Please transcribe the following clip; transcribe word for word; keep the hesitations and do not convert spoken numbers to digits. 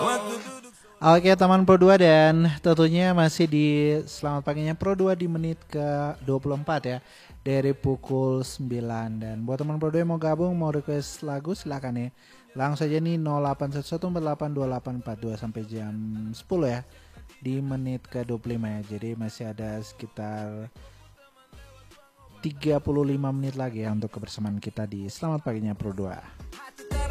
Oke teman Pro dua, dan tentunya masih di Selamat Paginya Pro dua di menit ke dua puluh empat ya, dari pukul sembilan. Dan buat teman Pro dua yang mau gabung, mau request lagu, silakan ya. Langsung aja nih nol delapan satu satu empat delapan dua delapan empat dua sampai jam sepuluh ya, di menit ke dua puluh lima ya. Jadi masih ada sekitar tiga puluh lima menit lagi ya untuk kebersamaan kita di Selamat Paginya Pro dua.